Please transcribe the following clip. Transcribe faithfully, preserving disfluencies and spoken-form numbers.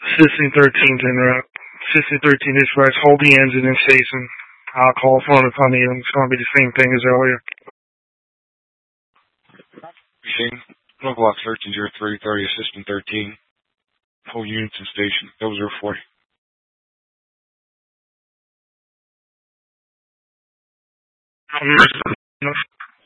System thirteen to interrupt. System thirteen is right. Hold the engine and station. I'll call phone upon you. It's going to be the same thing as earlier. Machine. No block thirteen zero three thirty, System thirteen. Whole units in station. double zero forty. Um,